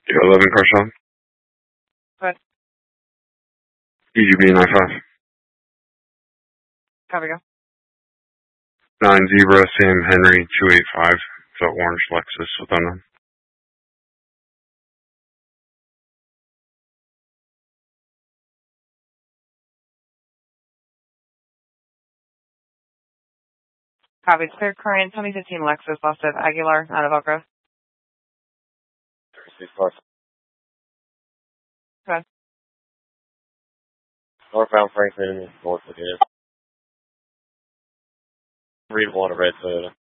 Yeah, 11 Carson. Good. EGB 95. Copy, go. 9 Zebra Sam Henry 285. It's an orange Lexus with unknown. Copy. It's clear current 2015 Lexus lost at Aguilar out of Elk Grove. 36 Carson. Good. Northbound Franklin, north again. Readable on a red Toyota.